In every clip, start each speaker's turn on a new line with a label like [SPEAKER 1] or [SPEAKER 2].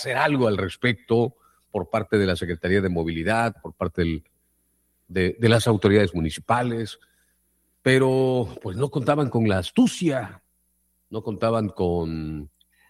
[SPEAKER 1] hacer algo al respecto por parte de la Secretaría de Movilidad, por parte de las autoridades municipales, pero pues no contaban con la astucia, no contaban con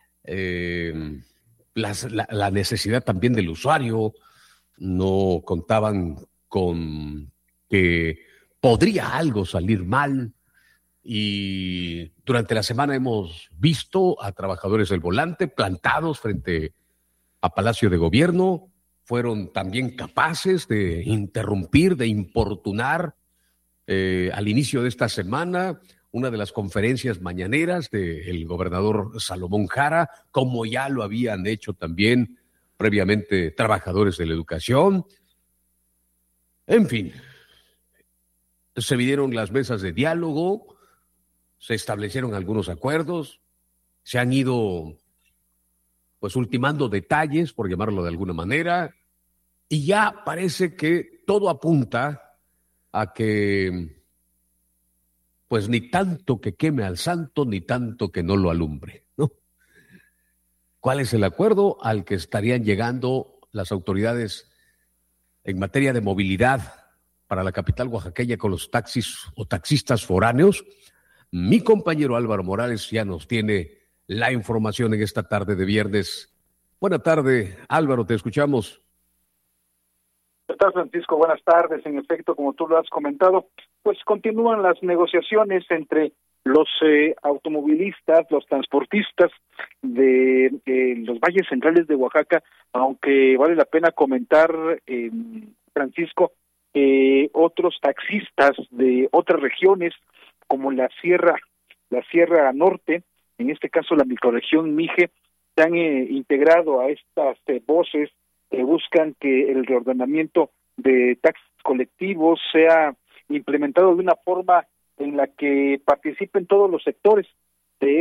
[SPEAKER 1] la necesidad también del usuario, no contaban con que podría algo salir mal. Y durante la semana hemos visto a trabajadores del volante plantados frente a Palacio de Gobierno. Fueron también capaces de interrumpir, de importunar al inicio de esta semana una de las conferencias mañaneras del gobernador Salomón Jara, como ya lo habían hecho también previamente trabajadores de la educación. En fin, se midieron las mesas de diálogo, se establecieron algunos acuerdos, se han ido pues ultimando detalles, por llamarlo de alguna manera, y ya parece que todo apunta a que pues ni tanto que queme al santo, ni tanto que no lo alumbre, ¿no? ¿Cuál es el acuerdo al que estarían llegando las autoridades en materia de movilidad para la capital oaxaqueña con los taxis o taxistas foráneos? Mi compañero Álvaro Morales ya nos tiene la información en esta tarde de viernes. Buena tarde, Álvaro, te escuchamos.
[SPEAKER 2] ¿Qué tal, Francisco? Buenas tardes. En efecto, como tú lo has comentado, pues continúan las negociaciones entre los automovilistas, los transportistas de los valles centrales de Oaxaca, aunque vale la pena comentar, Francisco, otros taxistas de otras regiones, como la Sierra Norte, en este caso la microrregión Mije, se han integrado a estas voces que buscan que el reordenamiento de taxis colectivos sea implementado de una forma en la que participen todos los sectores de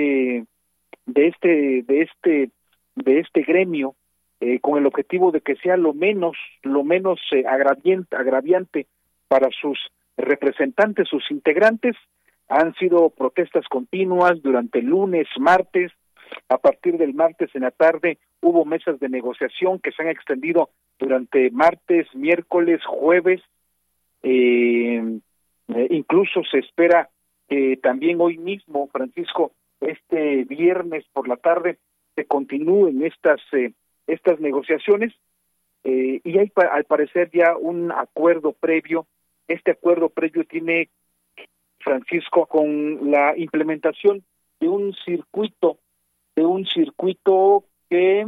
[SPEAKER 2] este gremio, con el objetivo de que sea lo menos agraviante para sus representantes, sus integrantes. Han sido protestas continuas durante el lunes, martes. A partir del martes en la tarde hubo mesas de negociación que se han extendido durante martes, miércoles, jueves. Incluso se espera que también hoy mismo, Francisco, este viernes por la tarde, se continúen estas negociaciones, y hay al parecer ya un acuerdo previo. Este acuerdo previo tiene, Francisco, con la implementación de un circuito que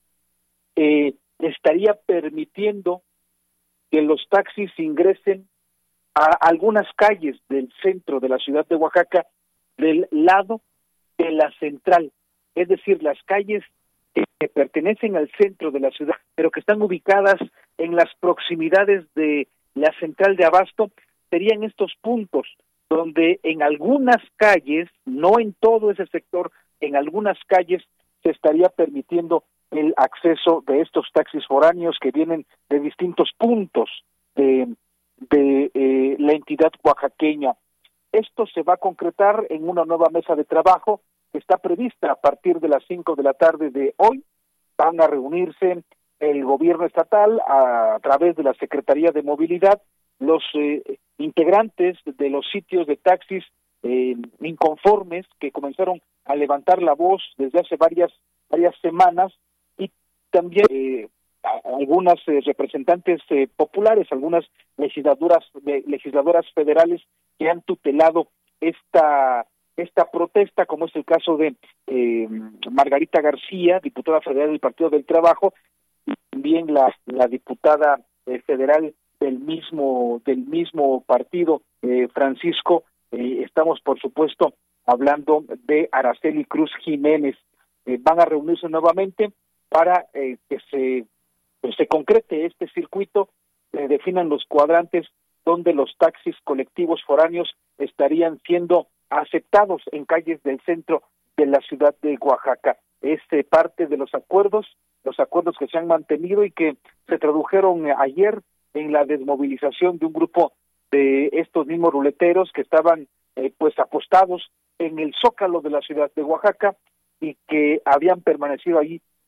[SPEAKER 2] estaría permitiendo que los taxis ingresen a algunas calles del centro de la ciudad de Oaxaca del lado de la central, es decir, las calles que pertenecen al centro de la ciudad, pero que están ubicadas en las proximidades de la central de abasto. Serían estos puntos donde en algunas calles, no en todo ese sector, en algunas calles se estaría permitiendo el acceso de estos taxis foráneos que vienen de distintos puntos de la entidad oaxaqueña. Esto se va a concretar en una nueva mesa de trabajo que está prevista a partir de las 5 de la tarde de hoy. Van a reunirse el gobierno estatal a través de la Secretaría de Movilidad, los integrantes de los sitios de taxis inconformes que comenzaron a levantar la voz desde hace varias semanas, y también algunas representantes populares, algunas legisladoras federales que han tutelado esta protesta, como es el caso de Margarita García, diputada federal del Partido del Trabajo, y también la diputada federal del mismo partido, Francisco. Estamos, por supuesto, hablando de Araceli Cruz Jiménez. Van a reunirse nuevamente para que se concrete este circuito, definan los cuadrantes donde los taxis colectivos foráneos estarían siendo aceptados en calles del centro de la ciudad de Oaxaca. Es parte de los acuerdos que se han mantenido y que se tradujeron ayer en la desmovilización de un grupo de estos mismos ruleteros que estaban pues apostados en el Zócalo de la ciudad de Oaxaca y que habían permanecido ahí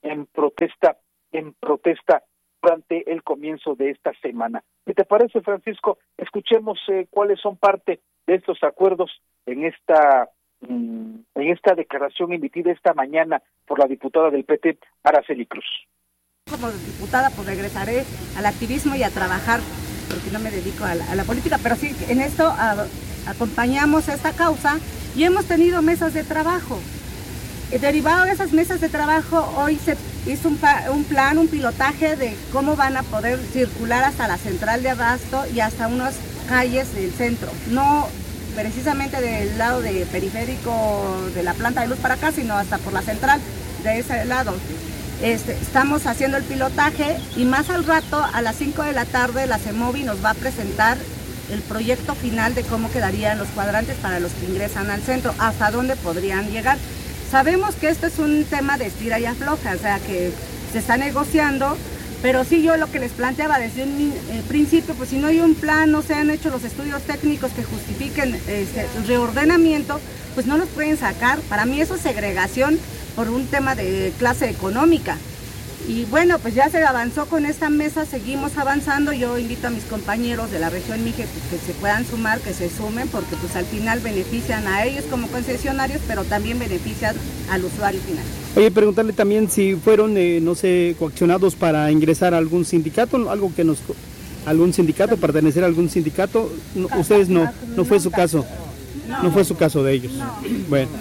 [SPEAKER 2] en protesta durante el comienzo de esta semana. ¿Qué te parece, Francisco? Escuchemos cuáles son parte de estos acuerdos en esta declaración emitida esta mañana por la diputada del PT, Araceli Cruz.
[SPEAKER 3] Como diputada, pues regresaré al activismo y a trabajar, porque no me dedico a la política, pero sí, en esto acompañamos esta causa y hemos tenido mesas de trabajo. Derivado de esas mesas de trabajo, hoy se hizo un plan, un pilotaje de cómo van a poder circular hasta la central de abasto y hasta unas calles del centro. No precisamente del lado de periférico de la planta de luz para acá, sino hasta por la central de ese lado. Estamos haciendo el pilotaje y más al rato, a las 5 de la tarde, la CEMOVI nos va a presentar el proyecto final de cómo quedarían los cuadrantes para los que ingresan al centro, hasta dónde podrían llegar. Sabemos que esto es un tema de estira y afloja, o sea que se está negociando, pero sí, yo lo que les planteaba desde un principio, pues si no hay un plan, no se han hecho los estudios técnicos que justifiquen el reordenamiento, pues no los pueden sacar. Para mí eso es segregación por un tema de clase económica. Y bueno, pues ya se avanzó con esta mesa, seguimos avanzando. Yo invito a mis compañeros de la región Mije que se puedan sumar, que se sumen, porque pues al final benefician a ellos como concesionarios, pero también benefician al usuario final.
[SPEAKER 4] Oye, preguntarle también si fueron, coaccionados para ingresar a algún sindicato, algún sindicato, pertenecer a algún sindicato. No, ustedes no fue su caso, no fue su caso de ellos. No. Bueno.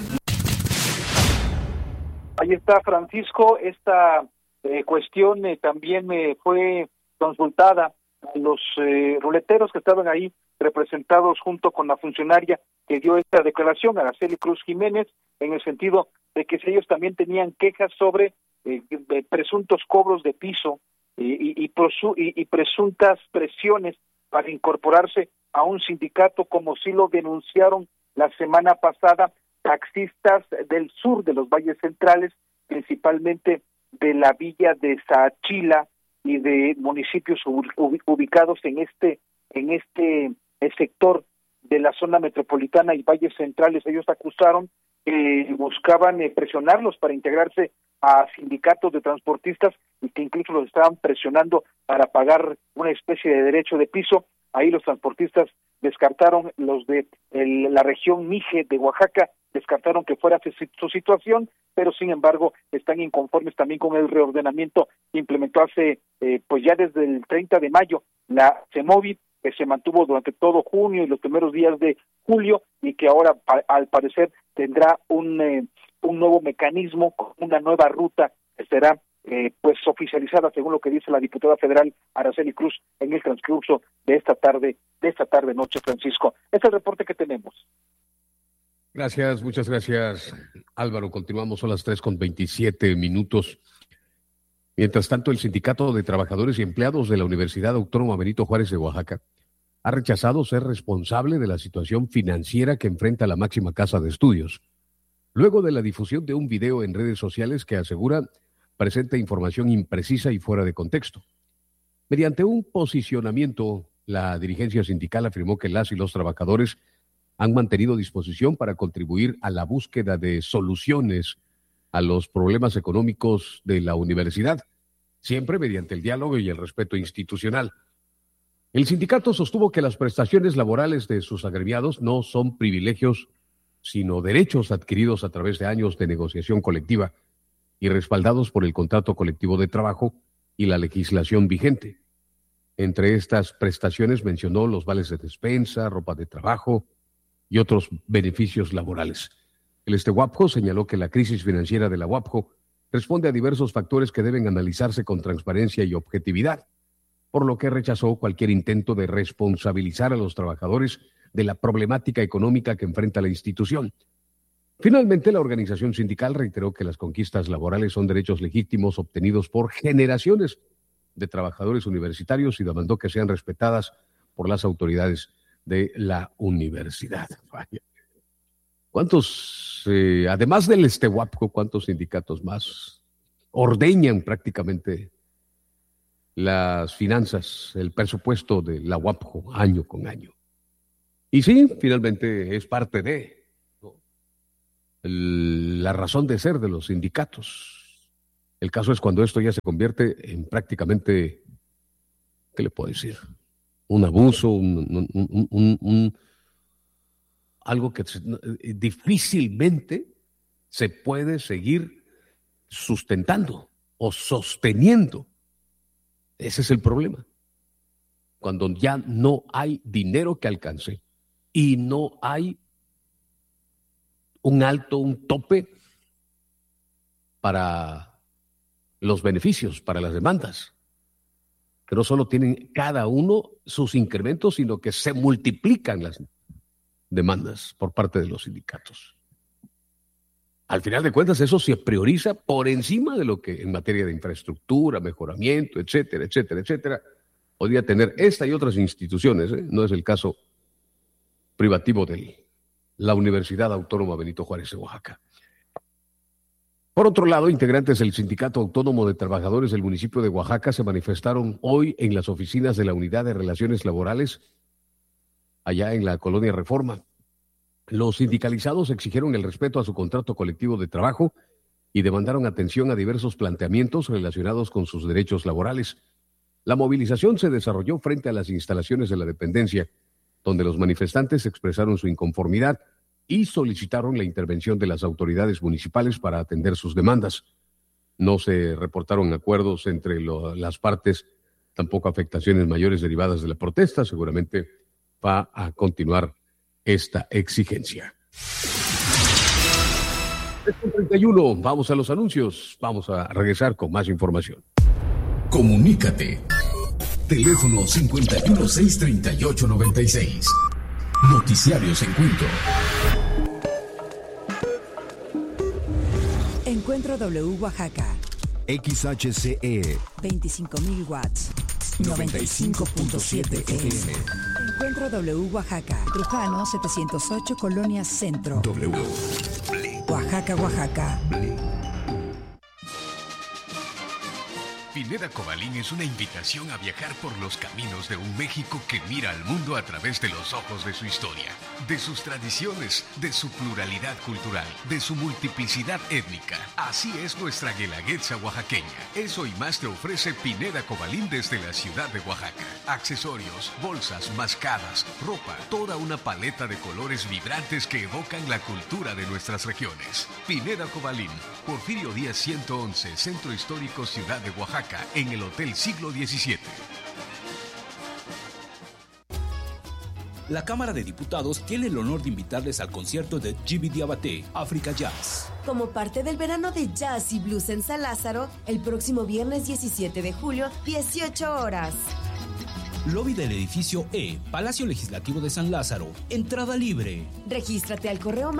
[SPEAKER 2] Ahí está, Francisco, esta cuestión también fue consultada a los ruleteros que estaban ahí representados junto con la funcionaria que dio esta declaración, Araceli Cruz Jiménez, en el sentido de que si ellos también tenían quejas sobre presuntos cobros de piso y presuntas presiones para incorporarse a un sindicato, como sí lo denunciaron la semana pasada taxistas del sur de los valles centrales, principalmente de la villa de Saachila y de municipios ubicados en este sector de la zona metropolitana y valles centrales. Ellos acusaron que buscaban presionarlos para integrarse a sindicatos de transportistas y que incluso los estaban presionando para pagar una especie de derecho de piso. Ahí los transportistas descartaron, los de la región Mije de Oaxaca descartaron que fuera su situación, pero sin embargo están inconformes también con el reordenamiento que implementó hace pues ya desde el 30 de mayo la CEMOVI, que se mantuvo durante todo junio y los primeros días de julio, y que ahora al parecer tendrá un nuevo mecanismo, una nueva ruta que será pues oficializada, según lo que dice la diputada federal Araceli Cruz en el transcurso de esta tarde noche, Francisco. Es el reporte que tenemos.
[SPEAKER 1] Gracias, muchas gracias, Álvaro. Continuamos, son las 3:27. Mientras tanto, el Sindicato de Trabajadores y Empleados de la Universidad Autónoma Benito Juárez de Oaxaca ha rechazado ser responsable de la situación financiera que enfrenta la máxima casa de estudios, luego de la difusión de un video en redes sociales que asegura presenta información imprecisa y fuera de contexto. Mediante un posicionamiento, la dirigencia sindical afirmó que las y los trabajadores han mantenido disposición para contribuir a la búsqueda de soluciones a los problemas económicos de la universidad, siempre mediante el diálogo y el respeto institucional. El sindicato sostuvo que las prestaciones laborales de sus agremiados no son privilegios, sino derechos adquiridos a través de años de negociación colectiva y respaldados por el contrato colectivo de trabajo y la legislación vigente. Entre estas prestaciones mencionó los vales de despensa, ropa de trabajo y otros beneficios laborales. El UAPJO señaló que la crisis financiera de la UAPJO responde a diversos factores que deben analizarse con transparencia y objetividad, por lo que rechazó cualquier intento de responsabilizar a los trabajadores de la problemática económica que enfrenta la institución. Finalmente, la organización sindical reiteró que las conquistas laborales son derechos legítimos obtenidos por generaciones de trabajadores universitarios y demandó que sean respetadas por las autoridades de la universidad. ¿Cuántos, además del UAPJO, cuántos sindicatos más ordeñan prácticamente las finanzas, el presupuesto de la UAPJO año con año? Y sí, finalmente es parte de la razón de ser de los sindicatos. El caso es cuando esto ya se convierte en prácticamente, ¿qué le puedo decir? Un abuso, algo que difícilmente se puede seguir sustentando o sosteniendo. Ese es el problema. Cuando ya no hay dinero que alcance y no hay un tope para los beneficios, para las demandas, que no solo tienen cada uno sus incrementos, sino que se multiplican las demandas por parte de los sindicatos. Al final de cuentas, eso se prioriza por encima de lo que en materia de infraestructura, mejoramiento, etcétera, etcétera, etcétera, podría tener esta y otras instituciones. No es el caso privativo de la Universidad Autónoma Benito Juárez de Oaxaca. Por otro lado, integrantes del Sindicato Autónomo de Trabajadores del municipio de Oaxaca se manifestaron hoy en las oficinas de la Unidad de Relaciones Laborales, allá en la Colonia Reforma. Los sindicalizados exigieron el respeto a su contrato colectivo de trabajo y demandaron atención a diversos planteamientos relacionados con sus derechos laborales. La movilización se desarrolló frente a las instalaciones de la dependencia, donde los manifestantes expresaron su inconformidad y solicitaron la intervención de las autoridades municipales para atender sus demandas. No se reportaron acuerdos entre las partes, tampoco afectaciones mayores derivadas de la protesta. Seguramente va a continuar esta exigencia. 3:31, vamos a los anuncios. Vamos a regresar con más información.
[SPEAKER 5] Comunícate. Teléfono 51-638-96. Noticiarios Encuentro.
[SPEAKER 6] Encuentro W Oaxaca.
[SPEAKER 5] XHCE
[SPEAKER 6] 25.000 watts. 95.7 FM. Encuentro W Oaxaca. Trujano 708, Colonia Centro.
[SPEAKER 5] W.
[SPEAKER 6] Oaxaca, Oaxaca.
[SPEAKER 7] Pineda Cobalín es una invitación a viajar por los caminos de un México que mira al mundo a través de los ojos de su historia, de sus tradiciones, de su pluralidad cultural, de su multiplicidad étnica. Así es nuestra guelaguetza oaxaqueña. Eso y más te ofrece Pineda Cobalín desde la ciudad de Oaxaca. Accesorios, bolsas, mascadas, ropa, toda una paleta de colores vibrantes que evocan la cultura de nuestras regiones. Pineda Cobalín, Porfirio Díaz 111, Centro Histórico Ciudad de Oaxaca, en el Hotel Siglo XVII.
[SPEAKER 8] La Cámara de Diputados tiene el honor de invitarles al concierto de Djiby Diabaté, África Jazz.
[SPEAKER 9] Como parte del verano de jazz y blues en San Lázaro, el próximo viernes 17 de julio, 18 horas.
[SPEAKER 8] Lobby del edificio E, Palacio Legislativo de San Lázaro. Entrada libre.
[SPEAKER 9] Regístrate al correo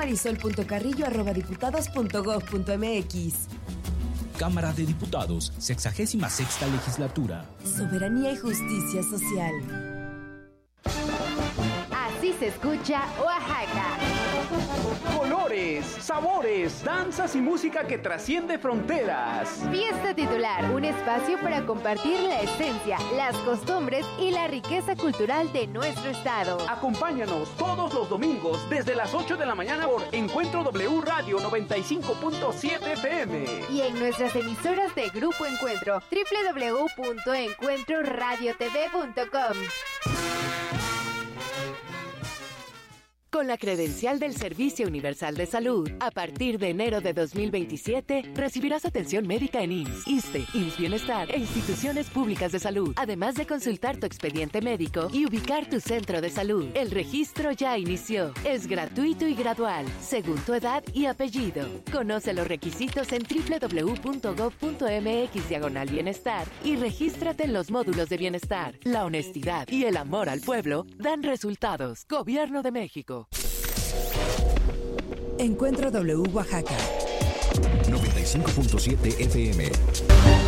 [SPEAKER 9] marisol.carrillo@diputados.gov.mx.
[SPEAKER 8] Cámara de Diputados, 66ª Legislatura.
[SPEAKER 9] Soberanía y justicia social.
[SPEAKER 10] Así se escucha Oaxaca.
[SPEAKER 11] Colores, sabores, danzas y música que trasciende fronteras.
[SPEAKER 10] Fiesta Titular, un espacio para compartir la esencia, las costumbres y la riqueza cultural de nuestro estado.
[SPEAKER 11] Acompáñanos todos los domingos desde las 8 de la mañana por Encuentro W Radio 95.7 FM.
[SPEAKER 10] Y en nuestras emisoras de Grupo Encuentro, www.encuentroradiotv.com.
[SPEAKER 12] Con la credencial del Servicio Universal de Salud, a partir de enero de 2027, recibirás atención médica en IMSS, ISSSTE, IMSS Bienestar e instituciones públicas de salud, además de consultar tu expediente médico y ubicar tu centro de salud. El registro ya inició. Es gratuito y gradual, según tu edad y apellido. Conoce los requisitos en www.gov.mx/bienestar y regístrate en los módulos de bienestar. La honestidad y el amor al pueblo dan resultados. Gobierno de México.
[SPEAKER 6] Encuentro W Oaxaca.
[SPEAKER 5] 95.7 FM.